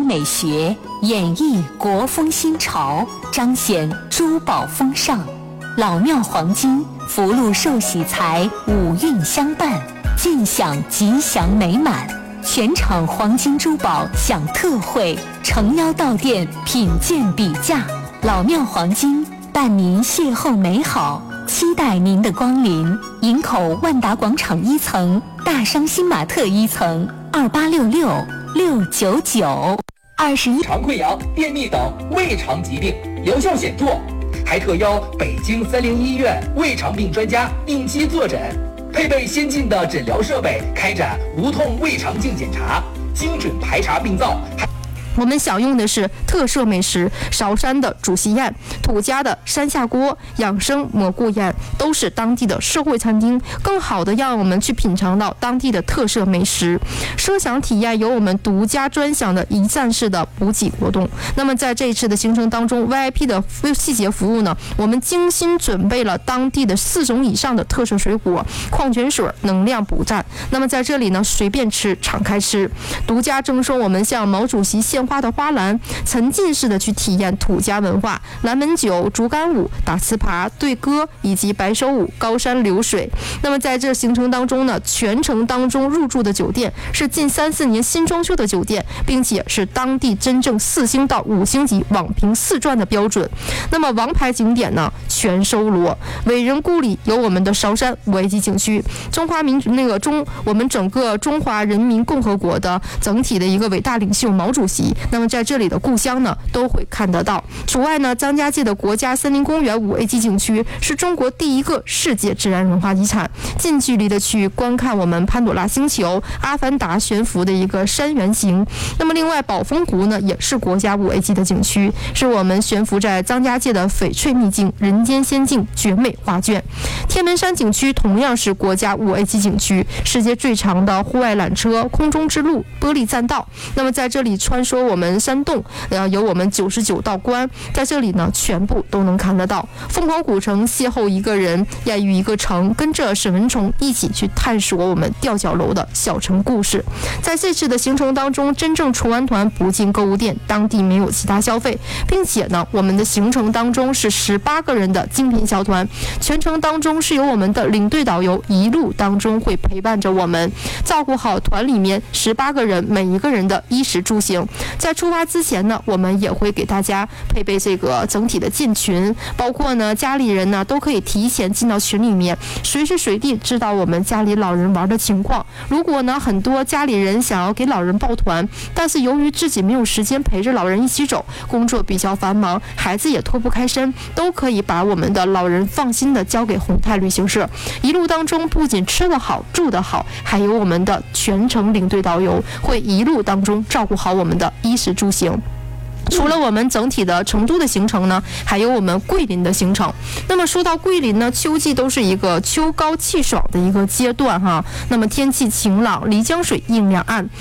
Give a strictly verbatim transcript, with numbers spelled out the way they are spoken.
美学，演绎国风新潮，彰显珠宝风尚。老庙黄金，福禄寿喜财，五运相伴，尽享吉祥美满。全场黄金珠宝享特惠，诚邀到店品鉴比价。老庙黄金伴您邂逅美好，期待您的光临。营口万达广场一层，大商新玛特一层，二八六六六九九。二十一肠溃疡、便秘等胃肠疾病疗效显著，还特邀北京三零医院胃肠病专家定期坐诊，配备先进的诊疗设备，开展无痛胃肠镜检查，精准排查病灶。 我们享用的是特色美食，韶山的主席宴、土家的山下锅、养生蘑菇宴，都是当地的社会餐厅，更好的让我们去品尝到当地的特色美食。奢享体验有我们独家专享的一站式的补给活动。那么在这一次的行程当中 ，V I P 的细节服务呢，我们精心准备了当地的四种以上的特色水果、矿泉水、能量补站。那么在这里呢，随便吃，敞开吃。独家征收我们向毛主席献花的花篮，沉浸式的去体验土家文化，蓝门酒、竹竿舞、打糍粑、对歌以及白手舞、高山流水。那么在这行程当中呢，全程当中入住的酒店是近三四年新装修的酒店，并且是当地真正四星到五星级网评四钻的标准。那么王牌景点呢全收罗，伟人故里有我们的韶山五 A 级景区，中华民那个中我们整个中华人民共和国的整体的一个伟大领袖毛主席。那么在这里的故乡呢都会看得到。除外呢，张家界的国家森林公园五 A 级景区是中国第一个世界自然文化遗产，近距离的去观看我们潘朵拉星球、阿凡达悬浮的一个山原型。那么另外宝峰湖呢也是国家五 A 级的景区，是我们悬浮在张家界的翡翠秘境、人间仙境绝美画卷。天门山景区同样是国家五 A 级景区，世界最长的户外缆车、空中之路、玻璃栈道。那么在这里穿梭我们山洞，呃，有我们九十九道关，在这里呢全部都能看得到。凤凰古城邂逅一个人，艳遇一个城，跟着沈文崇一起去探索我们吊脚楼的小城故事。在这次的行程当中，真正出完团不进购物店，当地没有其他消费，并且呢，我们的行程当中是十八个人的精品小团，全程当中是由我们的领队导游一路当中会陪伴着我们，照顾好团里面十八个人每一个人的衣食住行。在出发之前呢，我们也会给大家配备这个整体的进群，包括呢家里人呢都可以提前进到群里面，随时随地知道我们家里老人玩的情况。如果呢很多家里人想要给老人抱团，但是由于自己没有时间陪着老人一起走，工作比较繁忙，孩子也脱不开身，都可以把我们的老人放心的交给宏泰旅行社。一路当中不仅吃得好住得好，还有我们的全程领队导游会一路当中照顾好我们的衣食住行。除了我们整体的成都的行程呢，还有我们桂林的行程。那么说到桂林呢，秋季都是一个秋高气爽的一个阶段哈。那么天气晴朗，漓江水映两岸，